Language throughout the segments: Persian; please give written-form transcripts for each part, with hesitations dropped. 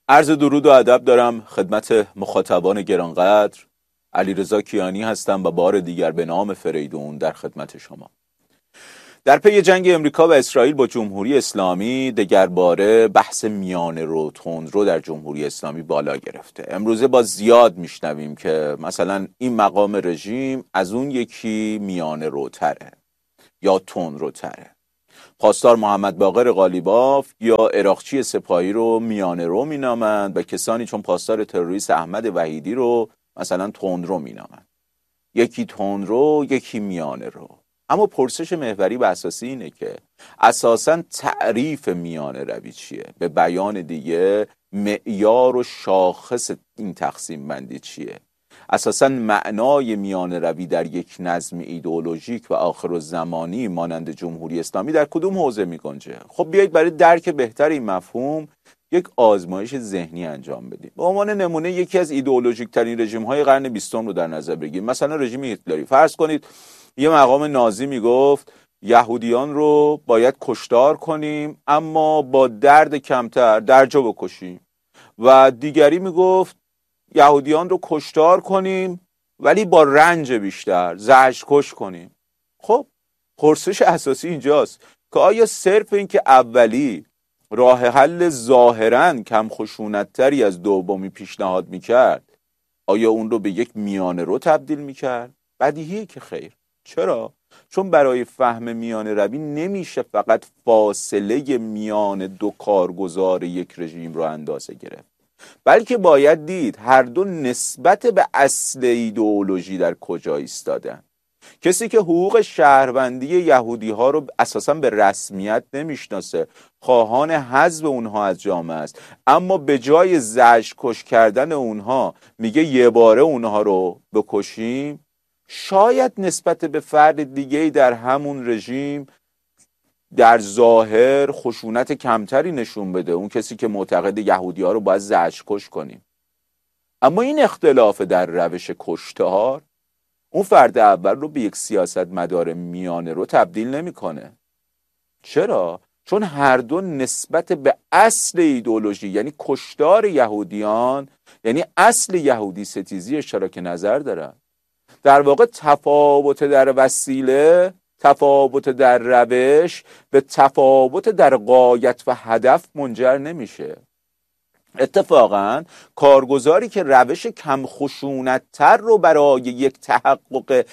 عرض درود و ادب دارم خدمت مخاطبان گرانقدر. علیرضا کیانی هستم و بار دیگر به نام فریدون در خدمت شما. در پی جنگ امریکا و اسرائیل با جمهوری اسلامی دگرباره بحث میانه رو تندرو در جمهوری اسلامی بالا گرفته. امروزه با زیاد میشنویم که مثلا این مقام رژیم از اون یکی میانه روتره یا تندروتره. پاسدار محمد باقر قالیباف یا عراقچی سپاهی رو میانه رو مینامند و کسانی چون پاسدار تروریست احمد وحیدی رو مثلا تندرو مینامند. یکی تندرو، یکی میانه رو. اما پرسش محوری و اساسی اینه که اساساً تعریف میانه روی چیه؟ به بیان دیگه معیار و شاخص این تقسیم بندی چیه؟ اساساً معنای میانه روی در یک نظم ایدئولوژیک و آخرالزمانی مانند جمهوری اسلامی در کدوم حوزه می‌گنجه؟ خب بیایید برای درک بهتر این مفهوم یک آزمایش ذهنی انجام بدیم. به عنوان نمونه یکی از ایدئولوژیک ترین رژیم‌های قرن 20 رو در نظر بگیریم، مثلا رژیم هیتلری. فرض کنید یه مقام نازی میگفت یهودیان رو باید کشتار کنیم اما با درد کمتر درجا بکشیم، و دیگری میگفت یهودیان رو کشتار کنیم ولی با رنج بیشتر زجر کش کنیم. خب پرسش اساسی اینجاست که آیا صرف این که اولی راه حل ظاهراً کم خشونت‌تری از دومی پیشنهاد میکرد آیا اون رو به یک میانه رو تبدیل میکرد؟ بدیهیه که خیر. چرا؟ چون برای فهم میانه روی نمیشه فقط فاصله میان دو کارگزار یک رژیم رو اندازه گرفت، بلکه باید دید هر دو نسبت به اصل ایدئولوژی در کجا ایستادن. کسی که حقوق شهروندی یهودی ها رو اساساً به رسمیت نمیشناسه، خواهان حذف اونها از جامعه است، اما به جای زجر کش کردن اونها میگه یه باره اونها رو بکشیم، شاید نسبت به فرد دیگه‌ای در همون رژیم در ظاهر خشونت کمتری نشون بده، اون کسی که معتقد یهودی ها رو باید زجر کش کنیم. اما این اختلاف در روش کشتار اون فرد اول رو به یک سیاستمدار میانه رو تبدیل نمیکنه. چرا؟ چون هر دو نسبت به اصل ایدئولوژی یعنی کشتار یهودیان، یعنی اصل یهودی ستیزی اشتراک نظر دارن. در واقع تفاوت در وسیله، تفاوت در روش به تفاوت در غایت و هدف منجر نمیشه. اتفاقا کارگزاری که روش کم خشونت تر رو برای یک تحقق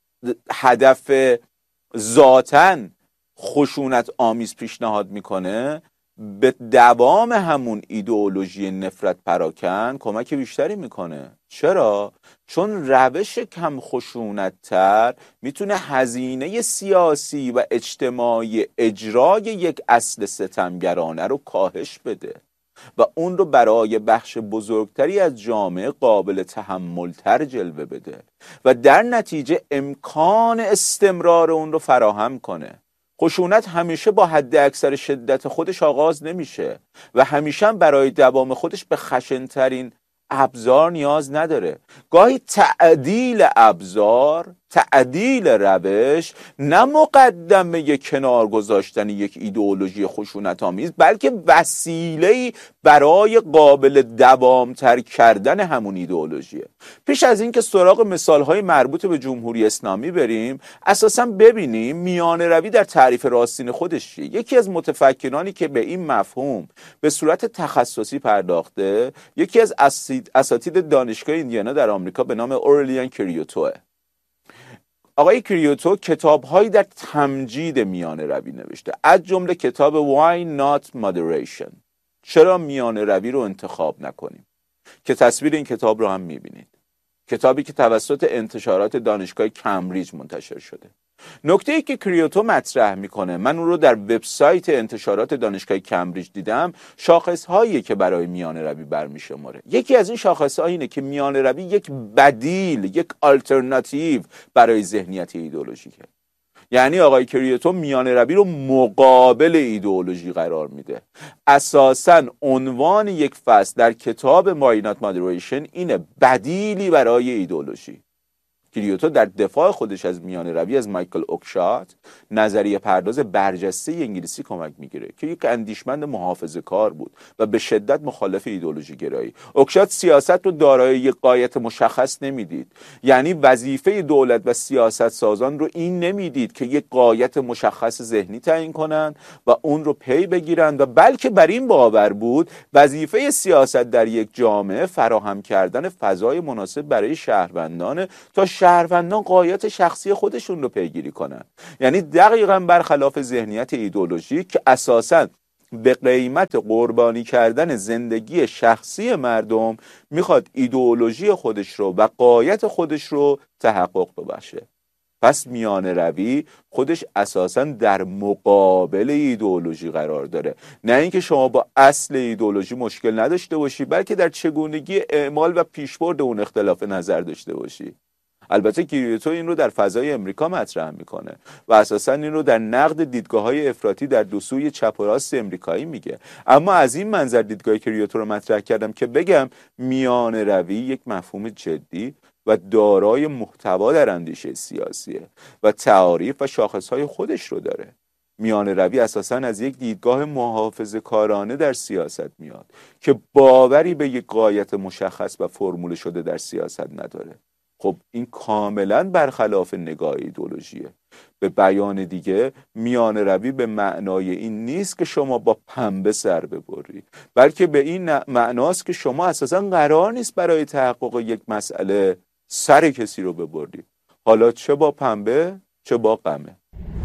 هدف ذاتاً خشونت آمیز پیشنهاد میکنه، به دوام همون ایدئولوژی نفرت پراکن کمک بیشتری میکنه. چرا؟ چون روش کم خشونت تر میتونه هزینه سیاسی و اجتماعی اجرای یک اصل ستمگرانه رو کاهش بده و اون رو برای بخش بزرگتری از جامعه قابل تحمل‌تر جلوه بده و در نتیجه امکان استمرار اون رو فراهم کنه. خشونت همیشه با حد اکثر شدت خودش آغاز نمیشه و همیشه برای دوام خودش به خشن‌ترین ابزار نیاز نداره. گاهی تعدیل ابزار، تعدیل روش، نه مقدمه کنار گذاشتن یک ایدئولوژی خشونت آمیز، بلکه وسیله‌ای برای قابل دوام‌تر کردن همون ایدئولوژیه. پیش از این که سراغ مثال‌های مربوط به جمهوری اسلامی بریم، اساساً ببینیم میانه روی در تعریف راستین خودش چیه. یکی از متفکرانی که به این مفهوم به صورت تخصصی پرداخته، یکی از اساتید دانشگاه ایندیانا در آمریکا به نام اورلیان کریوتوه. آقای کریوتو کتاب‌هایی در تمجید میانه روی نوشته، از جمله کتاب Why Not Moderation، چرا میانه روی رو انتخاب نکنیم، که تصویر این کتاب رو هم می‌بینید. کتابی که توسط انتشارات دانشگاه کمبریج منتشر شده. نکته‌ای که کریوتو مطرح میکنه، من اون رو در وبسایت انتشارات دانشگاه کمبریج دیدم، شاخص‌هایی که برای میانه روی برمی‌شماره. یکی از این شاخص‌ها اینه که میانه روی یک بدیل، یک آلترناتیو برای ذهنیت ایدئولوژیکه. یعنی آقای کریوتو میانه روی رو مقابل ایدئولوژی قرار میده. اساساً عنوان یک فصل در کتاب Why Not Moderation اینه، بدیلی برای ایدئولوژی. کریوتو در دفاع خودش از میانه روی از مایکل اوکشات، نظریه پرداز برجسته انگلیسی، کمک میگیره که یک اندیشمند محافظه‌کار بود و به شدت مخالف ایدئولوژی گرایی. اوکشات سیاست رو دارای یک غایت مشخص نمیدید، یعنی وظیفه دولت و سیاست سازان رو این نمیدید که یک غایت مشخص ذهنی تعیین کنن و اون رو پی بگیرن، و بلکه بر این باور بود وظیفه سیاست در یک جامعه فراهم کردن فضای مناسب برای شهروندان تا شهروندان غایت شخصی خودشون رو پیگیری کنن. یعنی دقیقاً برخلاف ذهنیت ایدئولوژیک که اساساً به قیمت قربانی کردن زندگی شخصی مردم میخواد ایدئولوژی خودش رو و غایت خودش رو تحقق ببخشه. پس میانه روی خودش اساساً در مقابل ایدئولوژی قرار داره، نه اینکه شما با اصل ایدئولوژی مشکل نداشته باشی، بلکه در چگونگی اعمال و پیشبرد اون اختلاف نظر داشته باشی. البته کریوتو این رو در فضای امریکا مطرح میکنه و اساساً این رو در نقد دیدگاه‌های افراطی در دو سوی چپ و راست امریکایی میگه. اما از این منظر دیدگاه کریوتو رو مطرح کردم که بگم میانه روی یک مفهوم جدی و دارای محتوا در اندیشه سیاسیه و تعاریف و شاخصهای خودش رو داره. میانه روی اساساً از یک دیدگاه محافظه‌کارانه در سیاست میاد که باوری به یک غایت مشخص و فرموله شده در سیاست نداره. خب این کاملا برخلاف نگاه ایدئولوژیه. به بیان دیگه میانه روی به معنای این نیست که شما با پنبه سر ببری، بلکه به این معناست که شما اساسا قرار نیست برای تحقق یک مسئله سر کسی رو ببری، حالا چه با پنبه چه با قمه.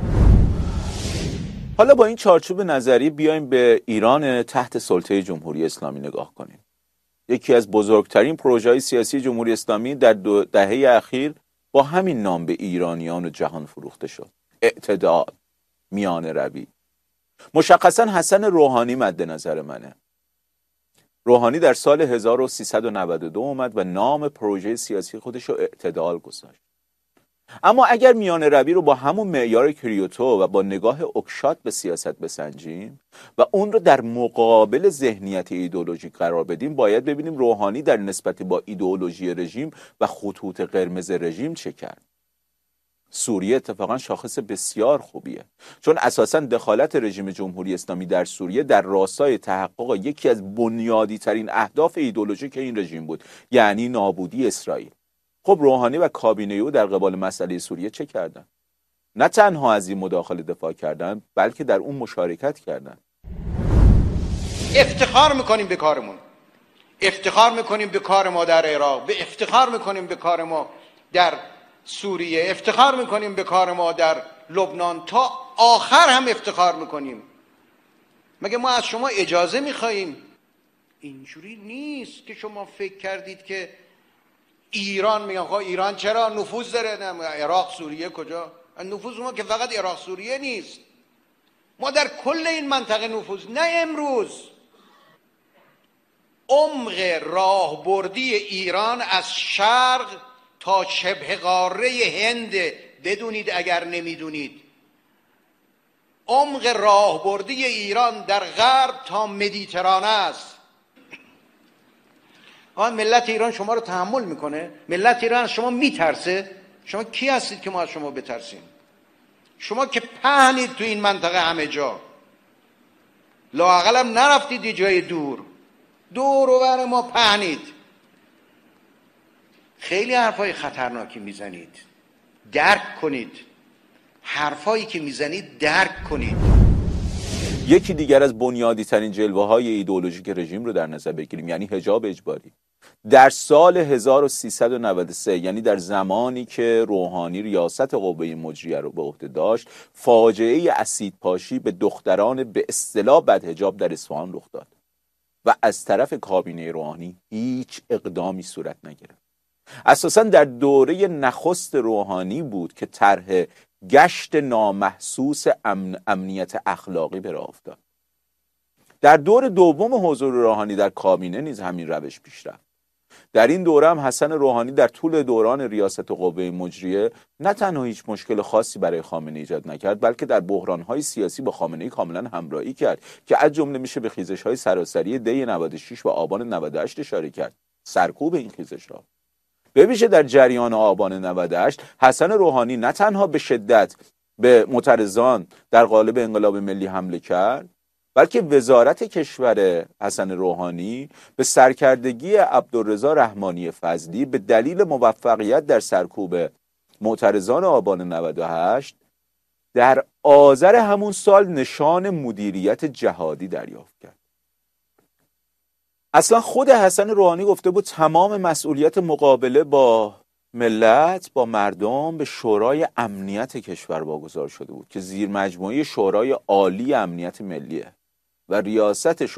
حالا با این چارچوب نظری بیایم به ایران تحت سلطه جمهوری اسلامی نگاه کنیم. یکی از بزرگترین پروژه‌های سیاسی جمهوری اسلامی در 2 دهه اخیر با همین نام به ایرانیان و جهان فروخته شد: اعتدال، میانه روی. مشخصاً حسن روحانی مد نظر منه. روحانی در سال 1392 اومد و نام پروژه سیاسی خودش رو اعتدال گذاشت. اما اگر میانه روی رو با همون معیار کریوتو و با نگاه اوکشات به سیاست بسنجیم و اون رو در مقابل ذهنیت ایدئولوژیک قرار بدیم، باید ببینیم روحانی در نسبت با ایدئولوژی رژیم و خطوط قرمز رژیم چه کرد. سوریه اتفاقا شاخص بسیار خوبیه، چون اساساً دخالت رژیم جمهوری اسلامی در سوریه در راستای تحقق یکی از بنیادی ترین اهداف ایدئولوژیک این رژیم بود، یعنی نابودی اسرائیل. خب روحانی و کابینه او در قبال مسئله سوریه چه کردن؟ نه تنها از این مداخله دفاع کردن، بلکه در اون مشارکت کردن. افتخار میکنیم به کارمون، افتخار میکنیم به کار ما در عراق، به افتخار میکنیم به کار ما در سوریه، افتخار میکنیم به کار ما در لبنان، تا آخر هم افتخار میکنیم. مگه ما از شما اجازه میخواییم؟ اینجوری نیست که شما فکر کردید که ایران میگن خب ایران چرا نفوذ داره، عراق سوریه کجا؟ نفوذ ما که فقط عراق سوریه نیست، ما در کل این منطقه نفوذ. نه امروز عمق راهبردی ایران از شرق تا شبه قاره هند، بدونید اگر نمیدونید، عمق راهبردی ایران در غرب تا مدیترانه است. ملت ایران شما رو تحمل میکنه؟ ملت ایران از شما میترسه؟ شما کی هستید که ما از شما بترسیم؟ شما که پهنید تو این منطقه همه جا، لااقل هم نرفتید یه جای دور، دور و بر ما پهنید. خیلی حرفای خطرناکی میزنید، درک کنید. حرفایی که میزنید درک کنید. یکی دیگر از بنیادی ترین جلوه های ایدئولوژیک رژیم رو در نظر بگیریم، یعنی حجاب اجباری. در سال 1393، یعنی در زمانی که روحانی ریاست قوه مجریه رو به عهده داشت، فاجعه اسیدپاشی به دختران به اصطلاح بدحجاب در اصفهان رخ داد و از طرف کابینه روحانی هیچ اقدامی صورت نگرفت. اساساً در دوره نخست روحانی بود که طرح گشت نامحسوس امنیت اخلاقی به راه افتاد. در دور دوم حضور روحانی در کابینه نیز همین روش پیش رفت. در این دوره هم حسن روحانی در طول دوران ریاست قوه مجریه نه تنها هیچ مشکل خاصی برای خامنه‌ای ایجاد نکرد، بلکه در بحران‌های سیاسی با خامنه‌ای کاملا همراهی کرد که از جمله میشه به خیزش‌های سراسری دی 96 و آبان 98 اشاره کرد. سرکوب این خیزش‌ها به ویژه در جریان آبان 98 حسن روحانی نه تنها به شدت به معترضان در قالب انقلاب ملی حمله کرد، بلکه وزارت کشور حسن روحانی به سرکردگی عبدالرضا رحمانی فضلی به دلیل موفقیت در سرکوب معترضان آبان 98 در آذر همون سال نشان مدیریت جهادی دریافت کرد. اصلا خود حسن روحانی گفته بود تمام مسئولیت مقابله با ملت، با مردم به شورای امنیت کشور واگذار شده بود که زیر مجموعه شورای عالی امنیت ملیه و ریاست